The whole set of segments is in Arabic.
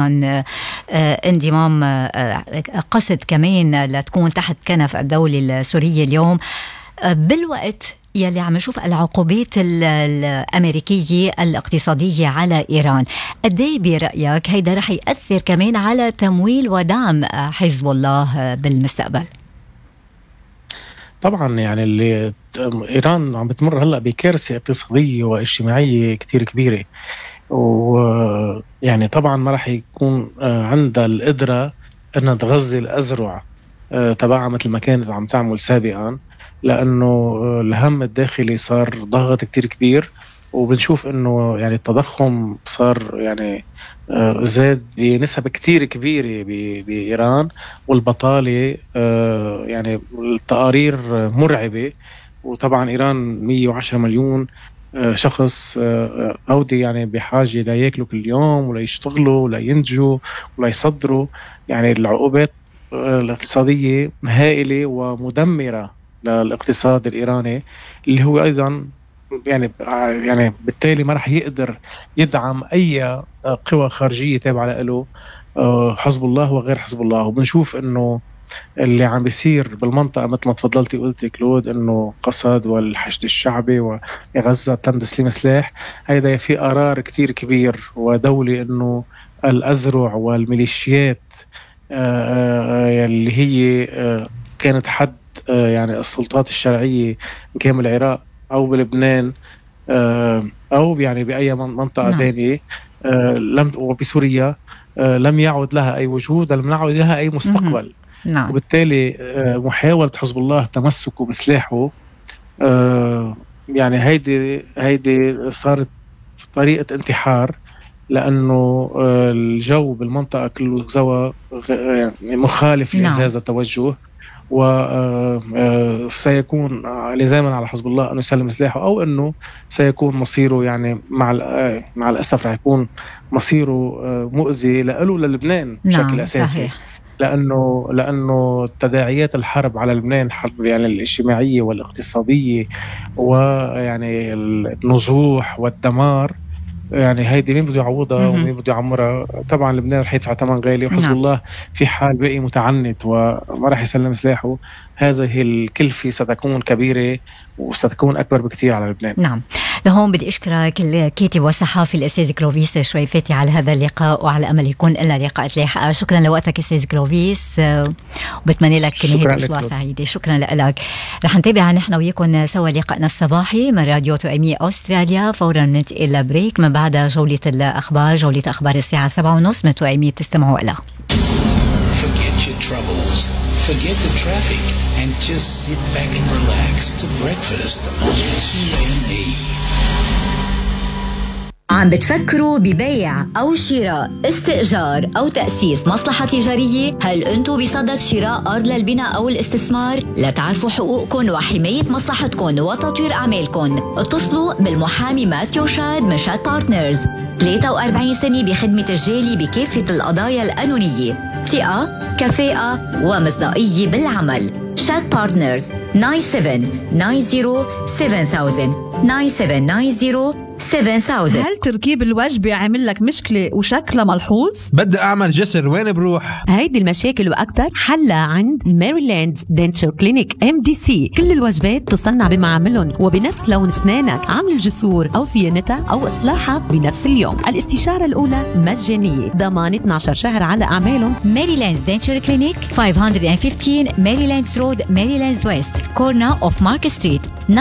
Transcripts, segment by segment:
إيران انضمام قصد كمان لتكون تحت كنف الدولة السورية اليوم، بالوقت يلي عم نشوف العقوبات الأمريكية الاقتصادية على إيران. قدي برأيك هيدا رح يأثر كمان على تمويل ودعم حزب الله بالمستقبل؟ طبعا يعني اللي إيران عم بتمر هلأ بكارثة اقتصادية واجتماعية كتير كبيرة، ويعني طبعا ما رح يكون عندها القدرة أنها تغذي الأزرع تبعها مثل ما كانت عم تعمل سابقا، لأنه الهم الداخلي صار ضغط كتير كبير، وبنشوف أنه يعني التضخم صار يعني زاد بنسب كتير كبيرة بإيران، والبطالة يعني التقارير مرعبة. وطبعا إيران 110 مليون شخص أودي يعني بحاجة لا يأكلوا كل يوم ولا يشتغلوا ولا ينتجوا ولا يصدروا. يعني العقوبات الاقتصادية هائلة ومدمرة للاقتصاد الإيراني، اللي هو أيضا يعني بالتالي ما رح يقدر يدعم أي قوى خارجية تابعة له، حزب الله وغير حزب الله. وبنشوف إنه اللي عم بيصير بالمنطقة مثل ما تفضلتي قلتي كلود، إنه قسد والحشد الشعبي وغزة تم تسليم سلاح، هيدا في قرار كتير كبير ودولي إنه الأزرع والميليشيات اللي هي كانت حد يعني السلطات الشرعية كان بالعراق أو بلبنان أو يعني بأي منطقة ثانية لم وبسوريا لم يعد لها أي وجود، لم يعد لها أي مستقبل. وبالتالي محاولة حزب الله تمسكه بسلاحه يعني هيدي صارت طريقة انتحار، لأنه الجو بالمنطقة كله زوا يعني مخالف لهذا التوجه، وسيكون لزاما على حزب الله أنه يسلم سلاحه، أو أنه سيكون مصيره يعني مع الأسف رح يكون مصيره مؤذي له للبنان بشكل أساسي. صحيح. لأنه تداعيات الحرب على لبنان، حرب يعني الاجتماعية والاقتصادية ويعني النزوح والدمار، يعني هيدي مين بده يعوضها ومين بده يعمرها؟ طبعا لبنان رح يدفع ثمن غالي، وحزب الله في حال بقي متعنت وما رح يسلم سلاحه، هذه الكلفة ستكون كبيرة وستكون أكبر بكتير على لبنان. نعم، لهون بدي أشكرك الكاتب والصحافي الأستاذ كلوفيس شريفاتي على هذا اللقاء، وعلى أمل يكون لنا لقاءات لاحقة. شكرا لوقتك أستاذ كلوفيس، وبتمنى لك نهاية أسبوع سعيدة. شكرا لك. رح نتابع نحن وياكم سوا لقاءنا الصباحي من راديو توأمية أستراليا. فورا ننتقل بريك، من بعد جولة الأخبار، جولة أخبار الساعة 7:30 من توأمية بتستمعوا إلى. Forget your troubles, forget the traffic, and just sit back and relax to breakfast on TME. عم بتفكروا ببيع أو شراء، استئجار أو تأسيس مصلحة تجارية؟ هل أنتوا بصدد شراء أرض للبناء أو الاستثمار؟ لتعرفوا حقوقكم وحماية مصلحتكم وتطوير أعمالكم، اتصلوا بالمحامي ماثيو شاد من شاد بارتنرز. 43 سنة بخدمة الجالي بكافة القضايا القانونية، ثقة، كفاءة ومصداقية بالعمل. شاد بارتنرز 97907000 97907000. هل تركيب الوجبة عامل لك مشكلة وشكلها ملحوظ؟ بدي أعمل جسر، وين بروح؟ هيدي المشاكل وأكتر حلها عند ميريلاند دنتشر كلينيك MDC. كل الوجبات تصنع بمعاملهم وبنفس لون أسنانك. عمل الجسور أو صيانتها أو إصلاحها بنفس اليوم. الاستشارة الأولى مجانية، ضمان 12 شهر على أعمالهم. ميريلاند دنتشر كلينيك 515 ميريلاند رود، ميريلاند ويست، كورنا أوف مارك ستريت،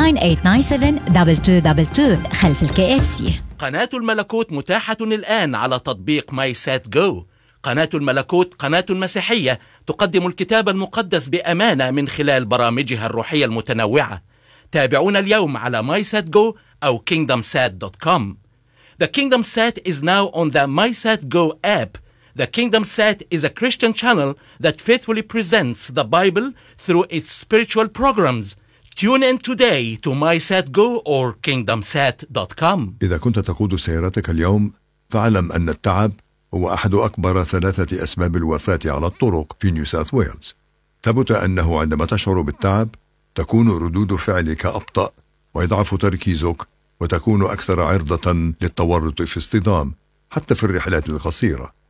98972222 خلف الKFC. قناة الملكوت متاحة الآن على تطبيق ماي سات جو. قناة الملكوت قناة مسيحية تقدم الكتاب المقدس بأمانة من خلال برامجها الروحية المتنوعة. تابعونا اليوم على MySatGo أو KingdomSat.com. The Kingdom Sat is now on the MySatGo app. The Kingdom Sat is a Christian channel that faithfully presents the Bible through its spiritual programs. Tune in today to MySatGo or KingdomSat.com. إذا كنت تقود سيارتك اليوم، فاعلم أن التعب هو أحد أكبر 3 أسباب الوفاة على الطرق في نيو ساوث ويلز. ثبت أنه عندما تشعر بالتعب تكون ردود فعلك أبطأ ويضعف تركيزك، وتكون أكثر عرضة للتورط في اصطدام حتى في الرحلات القصيرة.